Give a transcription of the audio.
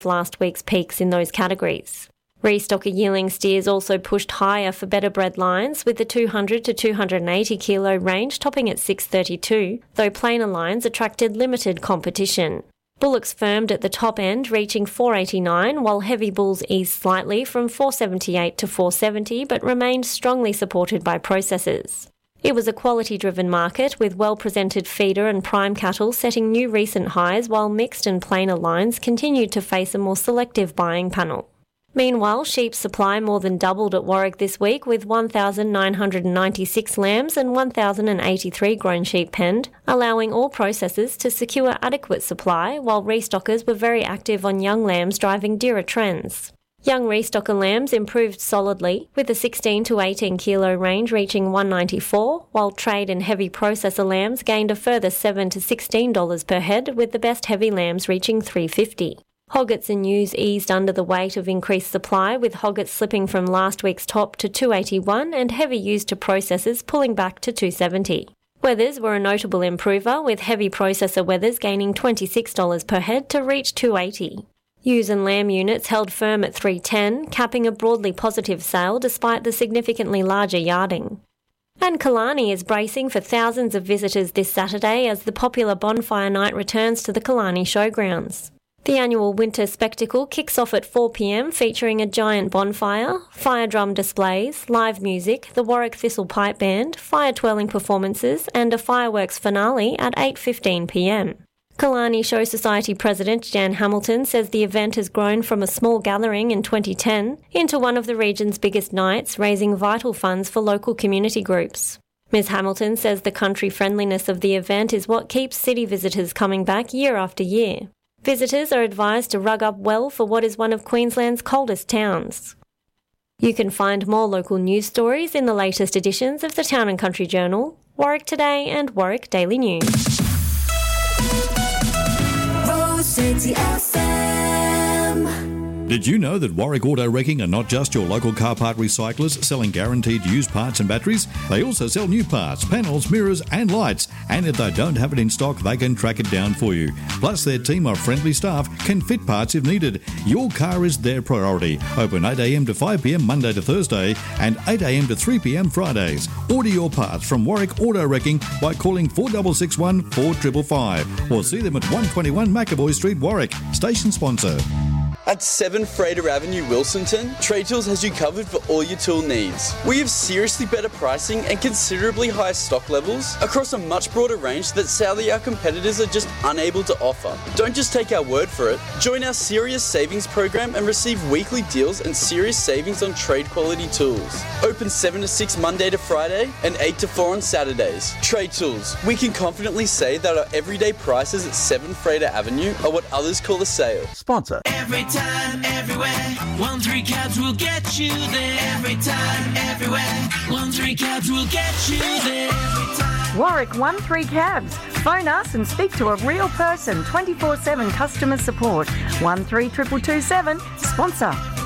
last week's peaks in those categories. Restocker yearling steers also pushed higher for better bred lines, with the 200 to 280 kilo range topping at $6.32, though plainer lines attracted limited competition. Bullocks firmed at the top end, reaching $4.89, while heavy bulls eased slightly from $4.78 to $4.70, but remained strongly supported by processors. It was a quality-driven market, with well-presented feeder and prime cattle setting new recent highs, while mixed and plainer lines continued to face a more selective buying panel. Meanwhile, sheep supply more than doubled at Warwick this week, with 1,996 lambs and 1,083 grown sheep penned, allowing all processors to secure adequate supply, while restockers were very active on young lambs driving dearer trends. Young restocker lambs improved solidly, with the 16 to 18 kilo range reaching $194, while trade and heavy processor lambs gained a further $7 to $16 per head, with the best heavy lambs reaching $350. Hoggets and ewes eased under the weight of increased supply, with hoggets slipping from last week's top to $281 and heavy ewes to processors pulling back to $270. Wethers were a notable improver, with heavy processor wethers gaining $26 per head to reach $280. Ewes and lamb units held firm at $310, capping a broadly positive sale despite the significantly larger yarding. And Killarney is bracing for thousands of visitors this Saturday as the popular bonfire night returns to the Killarney Showgrounds. The annual winter spectacle kicks off at 4 p.m, featuring a giant bonfire, fire drum displays, live music, the Warwick Thistle Pipe Band, fire twirling performances and a fireworks finale at 8:15 p.m. Killarney Show Society President Jan Hamilton says the event has grown from a small gathering in 2010 into one of the region's biggest nights, raising vital funds for local community groups. Ms Hamilton says the country friendliness of the event is what keeps city visitors coming back year after year. Visitors are advised to rug up well for what is one of Queensland's coldest towns. You can find more local news stories in the latest editions of the Town and Country Journal, Warwick Today and Warwick Daily News. Rose City FM. Did you know that Warwick Auto Wrecking are not just your local car part recyclers selling guaranteed used parts and batteries? They also sell new parts, panels, mirrors and lights. And if they don't have it in stock, they can track it down for you. Plus, their team of friendly staff can fit parts if needed. Your car is their priority. Open 8 a.m. to 5 p.m. Monday to Thursday and 8 a.m. to 3 p.m. Fridays. Order your parts from Warwick Auto Wrecking by calling 4661 4555 or see them at 121 McAvoy Street, Warwick. Station sponsor. At 7 Frater Avenue, Wilsonton, Trade Tools has you covered for all your tool needs. We have seriously better pricing and considerably higher stock levels across a much broader range that sadly our competitors are just unable to offer. Don't just take our word for it. Join our Serious Savings program and receive weekly deals and serious savings on trade quality tools. Open 7 to 6 Monday to Friday and 8 to 4 on Saturdays. Trade Tools. We can confidently say that our everyday prices at 7 Frater Avenue are what others call a sale. Sponsor. Every time, everywhere, 1-3 Cabs will get you there. Every time, everywhere, 1-3 Cabs will get you there. Every time. Warwick 1-3 Cabs. Phone us and speak to a real person. 24/7 customer support. 13227. Sponsor.